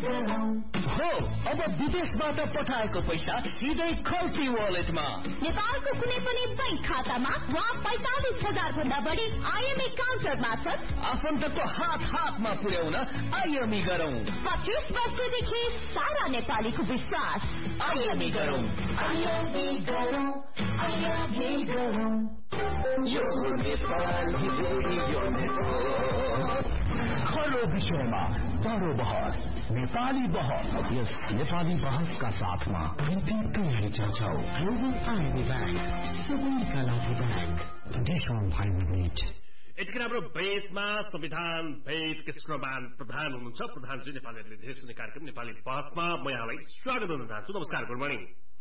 हो अब विदेशबाट पठाएको पैसा सिधै खल्ती वालेटमा नेपालको कुनै पनि बैंक खातामा वा 45,000 भन्दा बढी आईएमई काउन्टर मार्फत आफन्तको हातमा पुर्याउन आईएमई गरौं। 25 वर्षदेखि सारा नेपालीको विश्वास। आईएमई गरौं। यो नेपाली रेडियो नेटवर्क। खरो विषयमा बडो बहस, नेपाली बहस। यस नेपाली बहसका साथमा तयारी चर्चा ग्लोबल आईएमई ब्याङ्क, सबैका लागि ब्याङ्क, डिस्काउन्ट 5 मिनट। यतिखेर हाम्रो बेसमा संविधान वेद कृष्णमान प्रधान हुनुहुन्छ। प्रधानजी नेपालीहरूले धेरै सुन्ने कार्यक्रम नेपाली बहसमा म यहाँलाई स्वागत गर्न चाहन्छु। नमस्कार, गुड मर्निङ।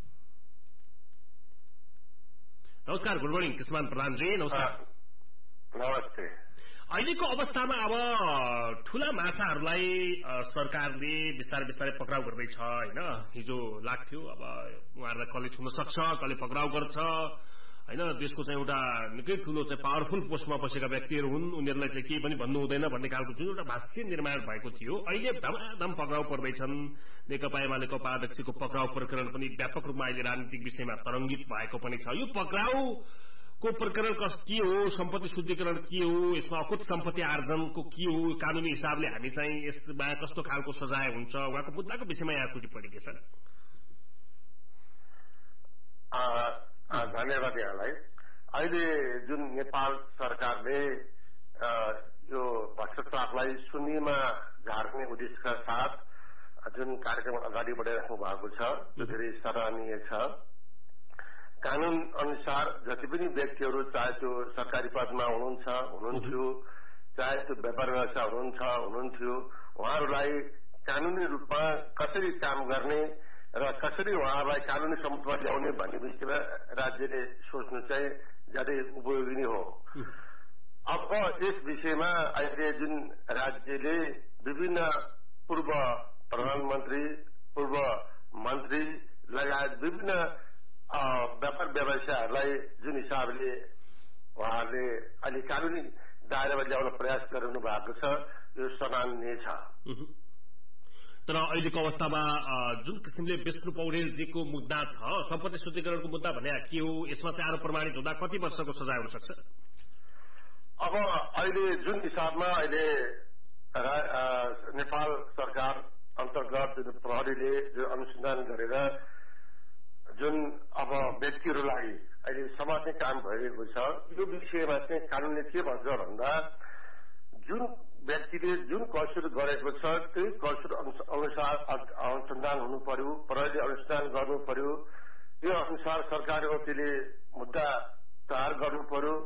नमस्कार, गुड मर्निङ कृष्णमान प्रधानजी। नमस्कार। नमस्ते। अहिलेको अवस्थामा अब ठूला माछाहरूलाई सरकारले बिस्तारै बिस्तारै पक्राउ गर्दैछ हैन। हिजो लाग्थ्यो अब उहाँहरूलाई कसले छुन सक्छ, कसले पक्राउ गर्छ हैन। देशको चाहिँ एउटा निकै ठूलो चाहिँ पावरफुल पोस्टमा बसेका व्यक्तिहरू हुन्, उनीहरूलाई चाहिँ केही पनि भन्नु हुँदैन भन्ने खालको जुन एउटा भाष्य निर्माण भएको थियो, अहिले धमाधम पक्राउ पर्दैछन्। नेकपा एमालेको उपाध्यक्षको पक्राउ प्रकरण पनि व्यापक रूपमा अहिले राजनीतिक विषयमा तरंगित भएको पनि छ। यो पक्राउ को प्रकरण के हो, सम्पत्ति शुद्धिकरण के हो, यसमा अकुत सम्पत्ति आर्जनको के हो, कानूनी हिसाबले हामी चाहिँ यसमा कस्तो खालको सजाय हुन्छ, उहाँको मुद्दाको विषयमा यहाँ टिप्पणी के छ? धन्यवाद यहाँलाई। अहिले जुन नेपाल सरकारले यो भ्रष्टाचारलाई शून्यमा झार्ने उद्देश्यका साथ जुन कार्यक्रम अगाडि बढाइराख्नु भएको छ, त्यो धेरै सराहनीय छ। कानून अनुसार जति पनि व्यक्तिहरू चाहे त्यो सरकारी पदमा हुनुहुन्थ्यो, चाहे त्यो व्यापार व्यवसाय हुनुहुन्थ्यो, उहाँहरूलाई कानूनी रूपमा कसरी काम गर्ने र कसरी उहाँहरूलाई कानूनी सम्पत्तिमा ल्याउने भन्ने विषयमा राज्यले सोच्नु चाहिँ ज्यादै उपयोगी नै हो। अब यस विषयमा अहिले जुन राज्यले विभिन्न पूर्व प्रधानमन्त्री, पूर्व मन्त्री लगायत विभिन्न व्यापार व्यवसायहरूलाई जुन हिसाबले उहाँहरूले अहिले कानूनी दायरामा ल्याउन प्रयास गरिरहनु भएको छ, यो सराहनीय छ। तर अहिलेको अवस्थामा जुन किसिमले विष्णु पौडेलजीको मुद्दा छ, सम्पत्ति शुद्धिकरणको मुद्दा भने के हो, यसमा चाहिँ आरोप प्रमाणित हुँदा कति वर्षको सजाय हुन सक्छ? अब अहिले जुन हिसाबमा अहिले नेपाल सरकार अन्तर्गत जुन प्रहरीले जो अनुसन्धान गरेर जुन अब व्यक्तिहरूलाई अहिले समात्ने काम भइरहेको छ, यो विषयमा चाहिँ कानूनले के भन्छ भन्दा जुन व्यक्तिले जुन कसुर गरेको छ त्यही कसुर अनुसार अनुसन्धान हुनु पर्यो, प्रहरीले अनुसन्धान गर्नु पर्यो। त्यो अनुसार सरकारी वकिलले मुद्दा दायर गर्नु पर्यो,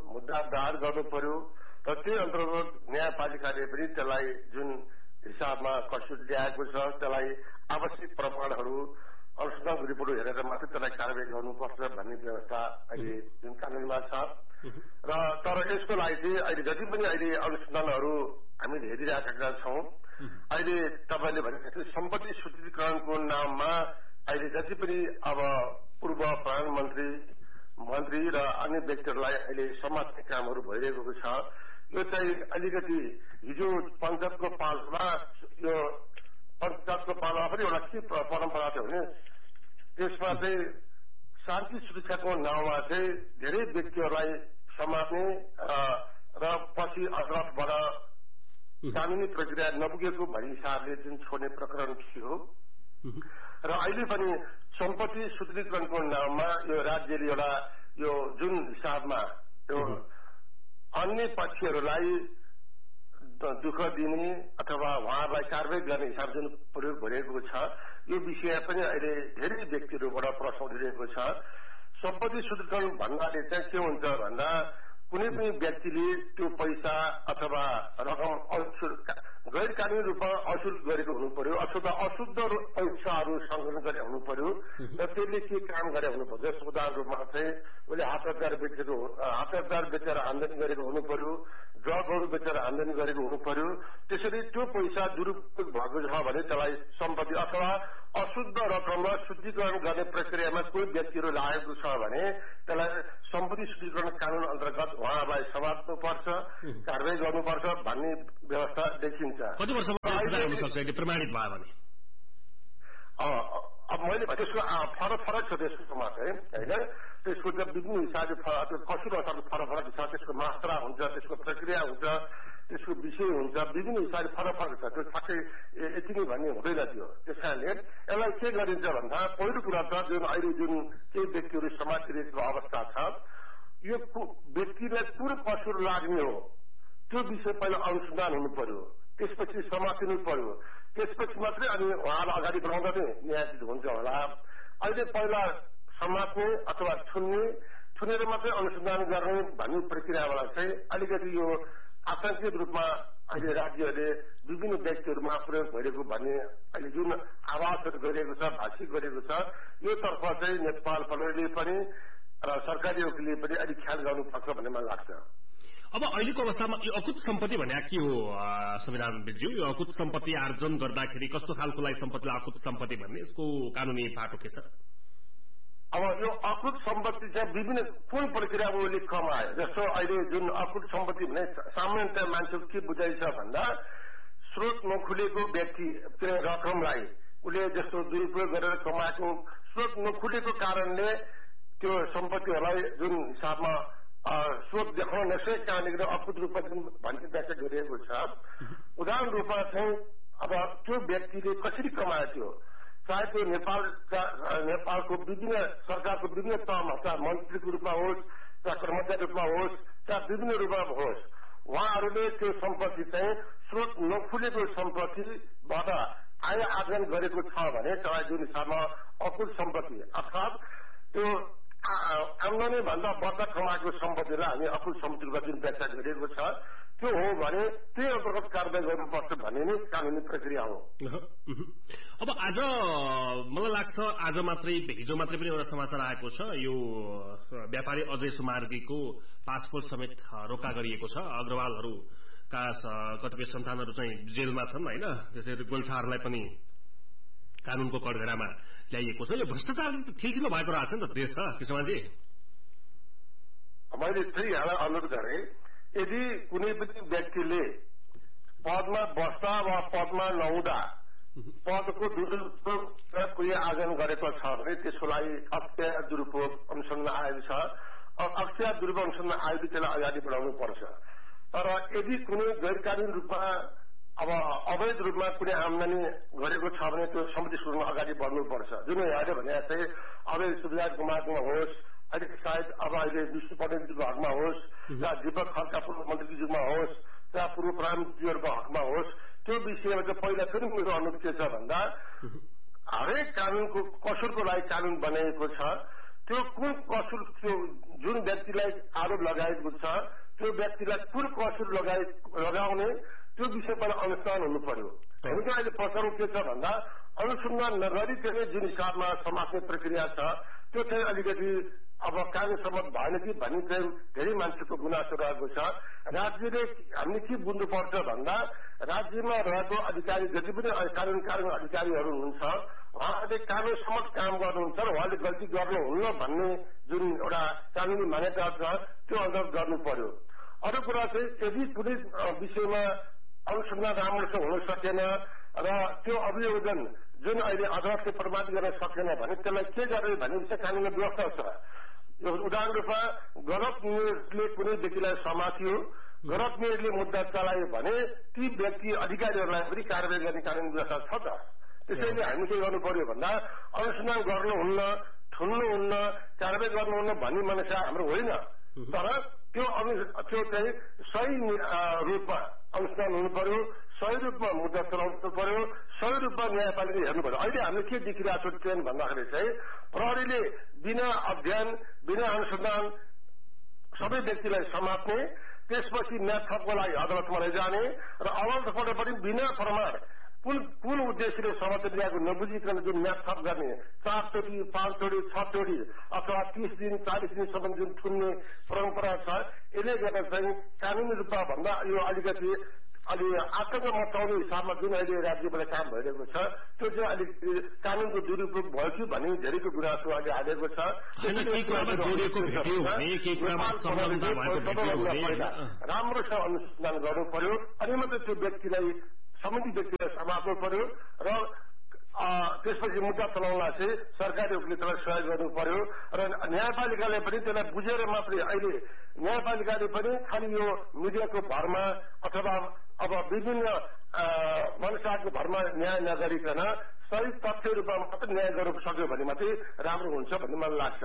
र त्यही अन्तर्गत न्यायपालिकाले पनि त्यसलाई जुन हिसाबमा कसुर ल्याएको छ त्यसलाई आवश्यक प्रमाणहरू अनुसन्धान रिपोर्ट हेरेर मात्रै त्यसलाई कारवाही गर्नुपर्छ भन्ने व्यवस्था अहिले जुन कानूनमा छ। र तर यसको लागि चाहिँ अहिले जति पनि अहिले अनुसन्धानहरू हामीले हेरिराखेका छौं, अहिले तपाईँले भनेको जस्तै सम्पत्ति शुद्धिकरणको नाममा अहिले जति पनि अब पूर्व प्रधानमन्त्री, मन्त्री र अन्य व्यक्तिहरूलाई अहिले समात्ने कामहरू भइरहेको छ। यो चाहिँ अलिकति हिजो पञ्चायतको पालमा यो पञ्चायतको पालमा पनि एउटा के परम्परा थियो भने त्यसमा चाहिँ शान्ति सुरक्षाको नाउँमा चाहिँ धेरै व्यक्तिहरूलाई समात्ने र पछि अदालतबाट कानूनी प्रक्रिया नपुगेको भन्ने हिसाबले जुन छोड्ने प्रकरण थियो। र अहिले पनि सम्पत्ति शुद्धिकरणको नाममा यो राज्यले एउटा यो जुन हिसाबमा यो अन्य पक्षहरूलाई दुःख दिने अथवा उहाँहरूलाई कारवाही गर्ने हिसाब जुन प्रयोग भइरहेको छ, यो विषय पनि अहिले धेरै व्यक्तिहरूबाट प्रश्न उठिरहेको छ। सम्पत्ति शुद्धिकरण भन्नाले चाहिँ के हुन्छ भन्दा कुनै पनि व्यक्तिले त्यो पैसा अथवा रकम गैर कानूनी रूपमा असुल गरेको हुनु पर्यो अथवा अशुद्ध पैसाहरू संकलन गरे हुनु पर्यो र त्यसले के काम गरे हुनु पर्छ। उदाहरण रूपमा चाहिँ उसले हातहतियार बेचेर आमदानी गरेको हुनु पर्यो, ड्रगहरू बेचेर आमदानी गरेको हुनु पर्यो। त्यसरी त्यो पैसा दुरुपयोग भएको छ भने त्यसलाई सम्पत्ति अथवा अशुद्ध रकममा शुद्धिकरण गर्ने प्रक्रियामा कोही व्यक्तिहरू लागेको छ भने त्यसलाई सम्पत्ति शुद्धिकरण कानून अन्तर्गत उहाँहरूलाई समात्नुपर्छ, कारवाही गर्नुपर्छ भन्ने व्यवस्था देखिन्छ। कति वर्षमा प्रमाणित भयो भने अब मैले त्यसको फरक फरक छ त्यसकोमा चाहिँ होइन त्यसको चाहिँ विभिन्न हिसाबले कसुर फरक फरक छ त्यसको मात्रा हुन्छ त्यसको प्रक्रिया हुन्छ त्यसको विषय हुन्छ विभिन्न हिसाबले फरक फरक छ त्यो ठ्याक्कै यति नै भन्ने हुँदैन थियो त्यस कारणले यसलाई के गरिन्छ भन्दा पहिलो कुरा त जुन अहिले जुन केही व्यक्तिहरू समातिरहेको अवस्था छ यो व्यक्तिलाई कुन कसुर लाग्ने हो त्यो विषय पहिला अनुसन्धान हुनु पर्यो त्यसपछि समातिनु पर्यो त्यसपछि मात्रै अनि उहाँलाई अगाडि बढाउँदा नै न्यायाधीश हुन्छ होला अहिले पहिला समात्ने अथवा छुनेर मात्रै अनुसन्धान गर्ने भन्ने प्रक्रियाबाट चाहिँ अलिकति यो आतंकित रूपमा अहिले राज्यहरूले विभिन्न व्यक्तिहरूमा प्रयोग भइरहेको भन्ने अहिले जुन आवाजहरू गरिएको छ भाषिक गरिएको छ यो तर्फ चाहिँ नेपाल प्रहरीले पनि र सरकारी वकिलले पनि अलिक ख्याल गर्नुपर्छ भन्ने मलाई लाग्छ अब अहिलेको अवस्थामा यो अकुत सम्पत्ति भने के हो संविधानविदज्यू यो अकुत सम्पत्ति आर्जन गर्दाखेरि कस्तो खालको लागि सम्पत्तिलाई अकुत सम्पत्ति भन्ने यसको कानूनी पाटो के छ अब यो अकुत सम्पत्ति चाहिँ विभिन्न कुन प्रक्रियाले कमायो जस्तो अहिले जुन अकुत सम्पत्ति भने सामान्यतया मान्छेको के बुझाइ छ भन्दा स्रोत नखुलेको व्यक्ति रकमलाई उसले जस्तो दुरुपयोग गरेर कमाएको स्रोत नखुलेको कारणले त्यो सम्पत्तिहरूलाई जुन हिसाबमा स्रोत देखाउन नसकेको कारणले गर्दा अकुत रूपमा जुन भन्ने व्याख्या गरिएको छ उदाहरण रूपमा चाहिँ अब त्यो व्यक्तिले कसरी कमाएको थियो चाहे त्यो नेपालको विभिन्न सरकारको विभिन्न तहमा चाहे मन्त्रीको रूपमा होस् चाहे कर्मचारी रूपमा होस् चाहे विभिन्न रूपमा होस् उहाँहरूले त्यो सम्पत्ति चाहिँ स्रोत नखुलेको सम्पत्तिबाट आय आर्जन गरेको छ भने चाहे जुन हिसाबमा अकुत सम्पत्ति अर्थात् त्यो आम्दानी भन्दा बढ्ता कमाएको सम्पत्तिलाई हामी अकुत सम्पत्तिको जुन व्याख्या गरिएको छ त्यो हो भने त्यही अन्तर्गत कारवाही गर्नुपर्छ भन्ने नै कानूनी प्रक्रिया हो अब आज मलाई लाग्छ आज मात्रै हिजो मात्रै पनि एउटा समाचार आएको छ यो व्यापारी अजय सुमार्गीको पासपोर्ट समेत रोका गरिएको छ अग्रवालहरूका कतिपय सन्तानहरू चाहिँ जेलमा छन् होइन त्यसैले गोल्छाहरूलाई पनि कानूनको कठघरामा ल्याइएको छ यो भ्रष्टाचार ठिक भएको रहेछ नि त देश त कृष्णजी मैले त्यही यहाँलाई अनुरोध गरेँ यदि कुनै पनि व्यक्तिले पदमा बस्दा वा पदमा नहुँदा पदको दुरुपयोग कुनै आर्जन गरेको छ भने त्यसको लागि अख्तियार दुरुपयोग अनुसन्धान आयोग छ अख्तियार दुरुपयोग अनुसन्धान आयोगले त्यसलाई अगाडि बढाउनु पर्छ तर यदि कुनै गैर कानूनी रूपमा अब अवैध रूपमा कुनै आमदानी गरेको छ भने त्यो सम्पत्ति सुरुमा अगाडि बढ्नुपर्छ जुन यहाँले भने चाहिँ अवैध सुविधा कुमारमा होस् अहिले सायद अब अहिले विष्णु पौडेलजीको हकमा होस् या दीपक खड्का पूर्व मन्त्रीजीमा होस् या पूर्व प्रधानमन्त्रीहरूको हकमा होस् त्यो विषयमा चाहिँ पहिला पनि मेरो अनुरोध के छ भन्दा हरेक कानूनको कसुरको लागि कानून बनाइएको छ त्यो कुन कसुर त्यो जुन व्यक्तिलाई आरोप लगाएको छ त्यो व्यक्तिलाई कुन कसुर लगाउने त्यो विषय पहिला अनुसन्धान हुनु पर्यो हुन्छ अहिले प्रश्न के छ भन्दा अनुसन्धान नगरिकन जुन हिसाबमा समात्ने प्रक्रिया छ त्यो चाहिँ अलिकति अब कानून सम्मत भएन कि भन्ने चाहिँ धेरै मान्छेको गुनासो रहेको छ राज्यले हामीले के बुझ्नुपर्छ भन्दा राज्यमा रहेको अधिकारी जति पनि कानून अधिकारीहरू हुनुहुन्छ उहाँहरूले कानून सम्मत काम गर्नुहुन्छ र उहाँले गल्ती गर्नुहुन्न भन्ने जुन एउटा कानूनी मान्यता छ त्यो अन्तर्गत गर्नु पर्यो अरू कुरा चाहिँ यदि कुनै विषयमा अनुसन्धान राम्रोसँग हुन सकेन र त्यो अभियोजन जुन अहिले अदालतले प्रमाणित गर्न सकेन भने त्यसलाई के गर्ने भन्ने विषय कानूनी व्यवस्था छ यो उदाहरण रूपमा गलत निर्णयले कुनै व्यक्तिलाई समातियो गलत निर्णयले मुद्दा चलायो भने ती व्यक्ति अधिकारीहरूलाई पनि कारवाही गर्ने कानूनी व्यवस्था छ त त्यसैले हामी के गर्नु पर्यो भन्दा अनुसन्धान गर्नुहुन्न ठुल्नुहुन्न कारवाही गर्नुहुन्न भन्ने मान्छे हाम्रो होइन तर त्यो चाहिँ सही रूपमा अनुसन्धान हुनु पर्यो सही रूपमा मुद्दा चलाउनु पर्यो सही रूपमा न्यायपालिका हेर्नु पर्यो अहिले हामीले के देखिरहेको छ ट्रेन भन्दाखेरि चाहिँ प्रहरीले बिना अध्ययन बिना अनुसन्धान सबै व्यक्तिलाई समात्ने त्यसपछि न्यायथपको लागि अदालतमा लैजाने र अदालतबाट पनि बिना प्रमाण कुन उद्देश्यले समाचार ल्याएको नबुझिकन जुन न्यायथप गर्ने 4 चोटि 5 चोटि 6 चोटि अथवा 30 दिन 40 दिनसम्म जुन थुन्ने परम्परा छ यसले गर्दा चाहिँ कानूनी रूपमा भन्दा यो अलिकति अलि आतंक मचाउने हिसाबमा जुन अहिले राज्यबाट काम भइरहेको छ त्यो चाहिँ अलिक कानूनको दुरुपयोग भयो कि भन्ने धेरैको गुनासो अहिले हालेको छ राम्रोसँग अनुसन्धान गर्नु पर्यो अनि मात्रै त्यो व्यक्तिलाई सम्बन्धित व्यक्तिलाई समात्नु पर्यो र त्यसपछि मुद्दा चलाउनलाई चाहिँ सरकारी वकिलले सहयोग गर्नु पर्यो र न्यायपालिकाले पनि त्यसलाई बुझेर मात्रै अहिले न्यायपालिकाले पनि खालि यो मिडियाको भरमा अथवा अब विभिन्न मनसाको भरमा न्याय नगरिकन सही तथ्य रूपमा मात्र न्याय गर्न सक्यो भने मात्रै राम्रो हुन्छ भन्ने मलाई लाग्छ।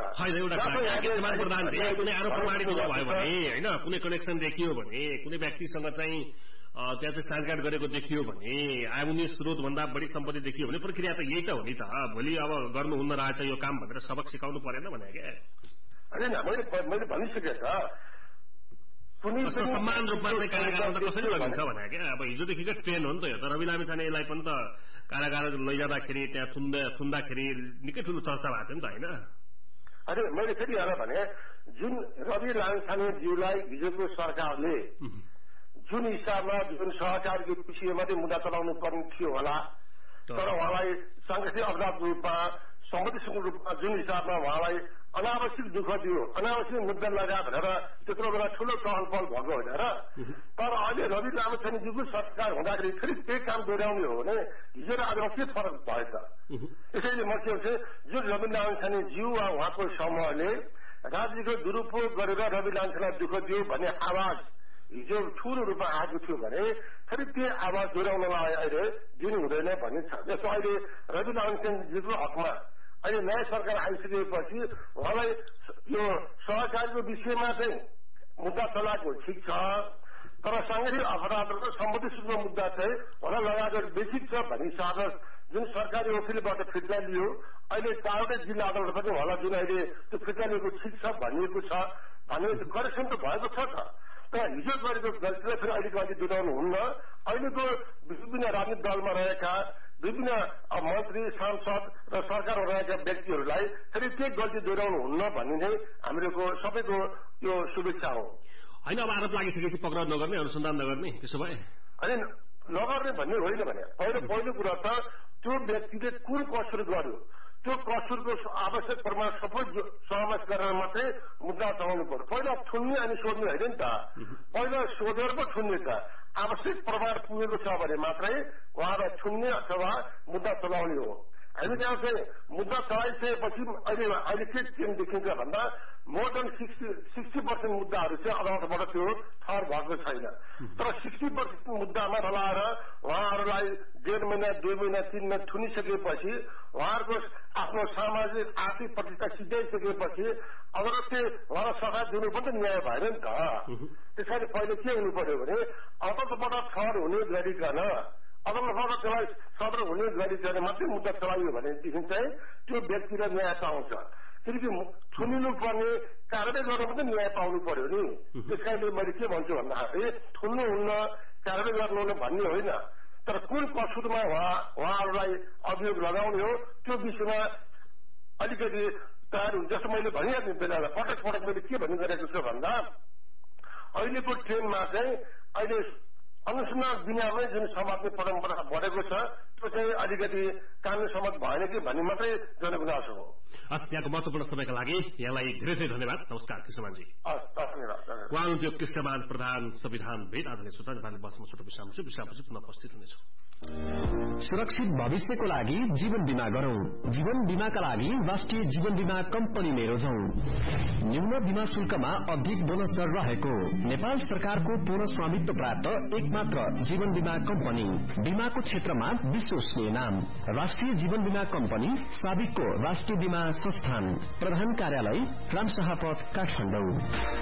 कुनै आरोप प्रमाणित भयो भने होइन कुनै कनेक्सन देखियो भने कुनै व्यक्तिसँग चाहिँ त्यहाँ चाहिँ साँठगाँठ गरेको देखियो भने आउने स्रोत भन्दा बढी सम्पत्ति देखियो भने प्रक्रिया त यही त हो नि त। भोलि अब गर्नुहुन्न रहेछ यो काम भनेर सबक सिकाउनु परेन भने क्या होइन मैले भनिसकेँ त समान रूपमा चाहिँ कारागारमा त कसरी लगिन्छ भने क्या अब हिजोदेखिकै ट्रेन हो नि त यो त रवि लामिछानेलाई पनि त कारागार लैजाँदाखेरि त्यहाँ थुन्दाखेरि निकै ठुलो चर्चा भएको थियो नि त होइन। अनि मैले फेरि हेर भने जुन रवि लामिछानेज्यूलाई हिजोको सरकारले जुन हिसाबमा जुन सहकारीको विषयमा चाहिँ मुद्दा चलाउनु पर्ने थियो होला तर उहाँलाई सांगठनिक अपराधको रूपमा सम्पत्तिको रूपमा जुन हिसाबमा उहाँलाई अनावश्यक दुःख दियो अनावश्यक मुद्दा लगा भनेर त्यत्रो बेला ठूलो चहल पहल भएको होइन र। तर अहिले रवि लामिछानेज्यूको सरकार हुँदाखेरि फेरि त्यही काम दोहोऱ्याउने हो भने हिजो र आजमा के फरक भयो त। यसैले म के भन्छ जुन रवि लामिछानेज्यू वा उहाँको समूहले राज्यको दुरुपयोग गरेर रवि लामिछानेलाई दुःख दियो भन्ने आवाज हिजो ठूलो रूपमा आएको थियो भने फेरि त्यो आवाज दोहोऱ्याउनलाई अहिले दिनु हुँदैन भन्ने छ। जस्तो अहिले रवि लामिछानेज्यूको हकमा अहिले नयाँ सरकार आइसकेपछि उहाँलाई यो सहकारीको विषयमा चाहिँ मुद्दा चलाएको ठिक छ तर सांगठनिक अपराध र सम्पत्तिसँग मुद्दा चाहिँ उहाँलाई लगाएको बेसिक छ भन्ने हिसाबमा जुन सरकारी वकिलबाट फिर्ता लियो अहिले टाढै जिल्ला अदालत पनि उहाँलाई जुन अहिले त्यो फिर्ता लिएको ठिक छ भनिएको छ भने करेक्सन त भएको छ त। तर हिजो गरेको गल्तीलाई फेरि अहिलेको अहिले दोहोऱ्याउनु हुन्न। अहिलेको विभिन्न राजनीतिक दलमा रहेका विभिन्न मन्त्री सांसद र सरकारमा रहेका व्यक्तिहरूलाई फेरि त्यही गल्ती दोहोऱ्याउनु हुन्न भन्ने नै हामीहरूको सबैको यो शुभेच्छा हो। होइन अब आरोप लागिसकेपछि पक्राउ नगर्ने अनुसन्धान नगर्ने त्यसो भए अनि नगर्ने भन्ने होइन भने पहिलो कुरा त त्यो व्यक्तिले कुन कसुर गर्यो त्यो कसुरको आवश्यक प्रमाण सबै समावेश गरेर मात्रै मुद्दा चलाउनु पर्यो। पहिला थुन्ने अनि सोध्ने होइन नि त पहिला सोधेर पो थुन्ने त आवश्यक प्रमाण पुगेको छ भने मात्रै उहाँलाई थुन्ने अथवा मुद्दा चलाउने हो। हामी त्यहाँ चाहिँ मुद्दा चलाइसकेपछि अहिले के चेन्ज देखिन्छ भन्दा मोर देन 60% मुद्दाहरू चाहिँ अदालतबाट त्यो ठहर भएको छैन। तर 60% मुद्दामा रलाएर उहाँहरूलाई 1.5 महिना 2 महिना 3 महिना थुनिसकेपछि उहाँहरूको आफ्नो सामाजिक आर्थिक प्रतिष्ठा सिद्धाइसकेपछि अदालतले उहाँलाई सजाय दिनु पनि न्याय भएन नि त। त्यसैले पहिले के हुनु पर्यो भने अदालतबाट ठहर हुने गरिकन अदालतबाट त्यसलाई सदर हुने गरिकन मात्रै मुद्दा चलाइयो भनेदेखि चाहिँ त्यो व्यक्तिलाई न्याय पाउँछ। किनकि थुनिनु पर्ने कारवाही गर्न पनि न्याय पाउनु पर्यो नि। त्यसकारणले मैले के भन्छु भन्दाखेरि थुन्नुहुन्न कारवाही गर्नुहुन्न भन्ने होइन तर कुन कसुरमा उहाँहरूलाई अभियोग लगाउने हो त्यो विषयमा अलिकति तयार हुन्छ। जस्तो मैले भनिहाल्ने बेला पटक मैले के भन्ने गरेको छु भन्दा अहिलेको ट्रेनमा चाहिँ अहिले अनुसन्धान बिनामै जुन समाजको परम्परा बढेको छ त्यो चाहिँ अलिकति कानुन सम्मत भएन कि भन्ने मात्रै जनगुनासो हो। हस् यहाँको महत्वपूर्ण समयका लागि यहाँलाई धेरै धेरै धन्यवाद। नमस्कार कृष्णमानजी। उहाँ हुनुहुन्थ्यो कृष्णमान प्रधान संविधानविद। आदरणीय श्रोता नेपाली बसमा छोटो विश्राम छु विश्रामपछि पुनः उपस्थित हुनेछौँ। सुरक्षित भविष्यको लागि जीवन बीमा गरौं। जीवन बीमाका लागि राष्ट्रिय जीवन बीमा कम्पनीले रोजौं। न्यून बीमा शुल्कमा अधिक बोनस दर रहेको नेपाल सरकारको पूर्ण स्वामित्व प्राप्त एकमात्र जीवन बीमा कम्पनी। बीमाको क्षेत्रमा विश्वसनीय नाम राष्ट्रिय जीवन बीमा कम्पनी साबिकको राष्ट्रिय बीमा संस्थान। प्रधान कार्यालय रामशाह पथ काठमाडौँ।